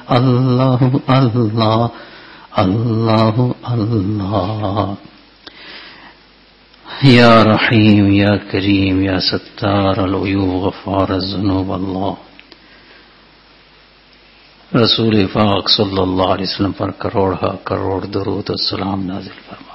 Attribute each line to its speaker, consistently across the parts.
Speaker 1: Allahu Allah, Allahu Allah. Ya Rahim, Ya Kareem, Ya Sattar al-Uyub, Ghaffar al-Zunub, Allah. Rasul Faq sallallahu alaihi wasallam par crore durood और salam nazil farma.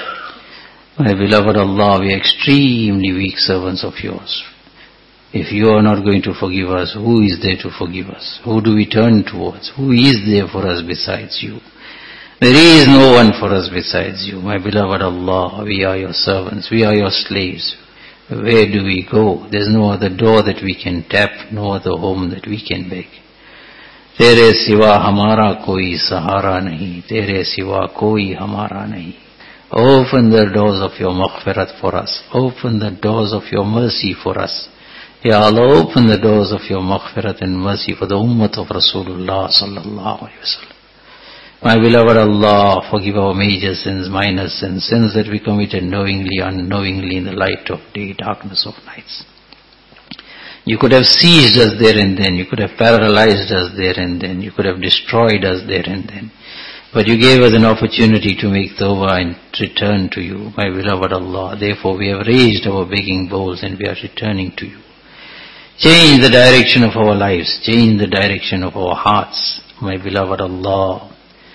Speaker 1: My beloved Allah, we are extremely weak servants of yours. If you are not going to forgive us, who is there to forgive us? Who do we turn towards? Who is there for us besides you? There is no one for us besides you. My beloved Allah, we are your servants, we are your slaves. Where do we go? There is no other door that we can tap, no other home that we can beg. तेरे सिवा हमारा कोई सहारा नहीं, तेरे सिवा कोई हमारा नहीं. Open the doors of your maghfirat for us. Open the doors of your mercy for us. Ya Allah, open the doors of your maghfirat and mercy for the ummah of Rasulullah sallallahu alaihi wasallam. My beloved Allah, forgive our major sins, minor sins, sins that we committed knowingly, unknowingly in the light of day, darkness of nights. You could have seized us there and then. You could have paralyzed us there and then. You could have destroyed us there and then. But you gave us an opportunity to make tawbah and return to you, my beloved Allah. Therefore we have raised our begging bowls and we are returning to you. Change the direction of our lives. Change the direction of our hearts, my beloved Allah.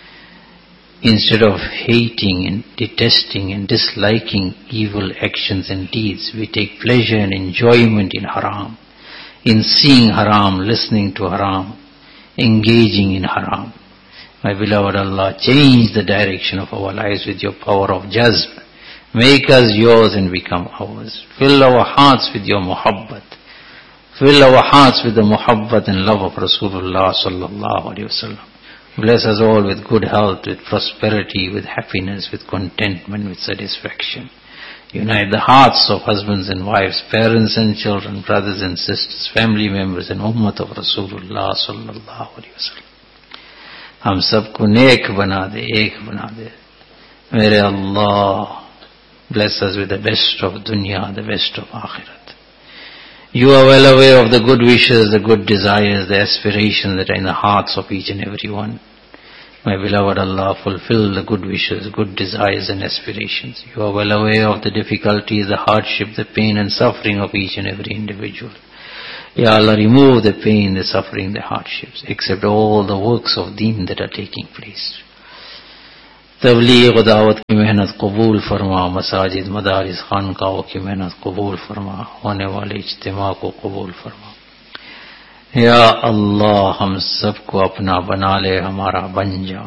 Speaker 1: Instead of hating and detesting and disliking evil actions and deeds, we take pleasure and enjoyment in haram. In seeing haram, listening to haram, engaging in haram. My beloved Allah, change the direction of our lives with your power of jazb. Make us yours and become ours. Fill our hearts with your muhabbat. Fill our hearts with the muhabbat and love of Rasulullah sallallahu alaihi wasallam. Bless us all with good health, with prosperity, with happiness, with contentment, with satisfaction. Unite the hearts of husbands and wives, parents and children, brothers and sisters, family members and ummah of Rasulullah sallallahu alaihi wasallam. हम सबको नेक बना दे, एक बना दे. मेरे Allah, bless us with the best of dunya, the best of akhirat. You are well aware of the good wishes, the good desires, the aspirations that are in the hearts of each and every one. My beloved Allah, fulfill the good wishes, good desires and aspirations. You are well aware of the difficulties, the hardship, the pain and suffering of each and every individual. Ya Allah, remove the pain, the suffering, the hardships. Accept all the works of deen that are taking place. तबलीग व दावत की मेहनत कबूल फरमा, मसाजिद मदारिस खानकाओं की मेहनत कबूल फरमा, होने वाले इज्तिमा को कबूल फरमा. या अल्लाह, हम सबको अपना बना ले, हमारा बन जा.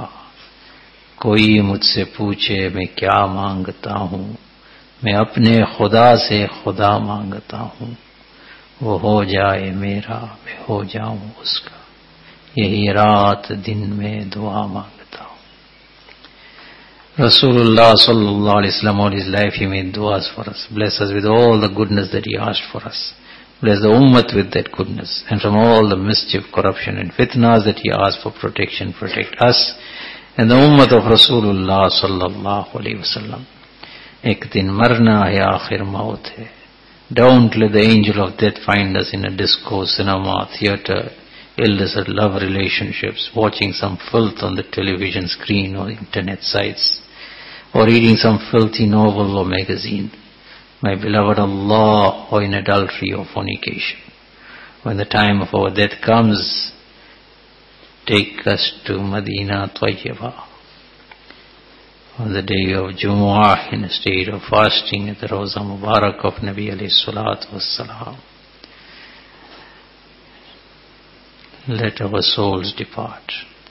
Speaker 1: कोई मुझसे पूछे मैं क्या मांगता हूँ, मैं अपने खुदा से खुदा मांगता हूँ. वो हो जाए मेरा, मैं हो जाऊं उसका. यही रात दिन में दुआ मांगता हूँ. Rasulullah sallallahu alaihi wasallam, all his life he made duas for us. Bless us with all the goodness that he asked for us. Bless the ummah with that goodness. And from all the mischief, corruption and fitnas that he asked for protection, protect us and the ummah of Rasulullah sallallahu alaihi wasallam. Ek din marna hai, aakhir maut hai. Don't let the angel of death find us in a disco, cinema, theater, illicit love relationships, watching some filth on the television screen or internet sites, or reading some filthy novel or magazine. My beloved Allah, or in adultery or fornication. When the time of our death comes, take us to Medina Tayyibah. On the day of Jumu'ah, in a state of fasting at the Rawza Mubarak of Nabi alayhi salatu wassalam. Let our souls depart.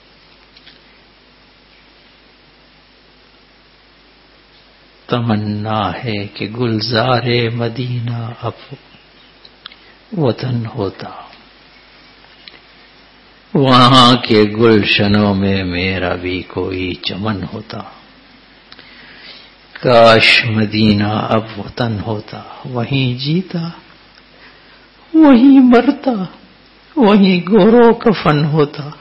Speaker 1: तमन्ना है कि Gulzare Medina अब वतन होता, वहां के गुलशनों में मेरा भी कोई चमन होता. काश मदीना अब वतन होता, वहीं जीता, वहीं मरता, वहीं गोरो कफन होता.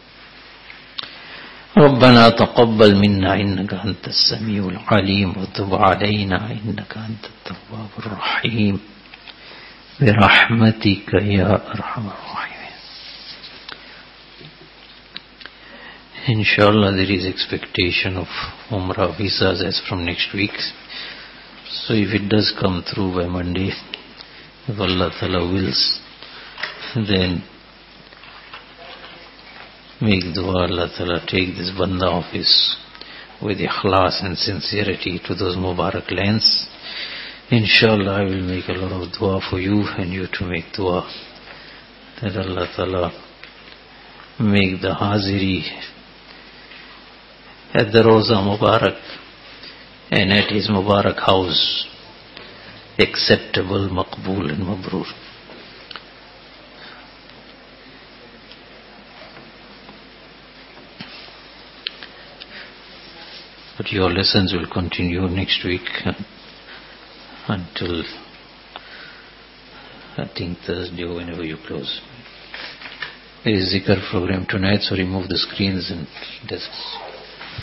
Speaker 1: ربنا تقبل منا إنك أنت السميع العليم وتب علينا إنك أنت التواب الرحيم برحمتك يا أرحم الراحمين. Inshallah, there is expectation of Umrah visas as from next week. So if it does come through by Monday, if Allah Ta'ala wills, then make dua Allah Ta'ala take this banda of his with ikhlas and sincerity to those Mubarak lands. Inshallah, I will make a lot of dua for you and you to make dua that Allah Ta'ala make the Haziri at the Roza Mubarak and at his Mubarak house acceptable, maqbool and mabrur. But your lessons will continue next week until I think Thursday or whenever you close. There is zikr program tonight, so remove the screens and desks.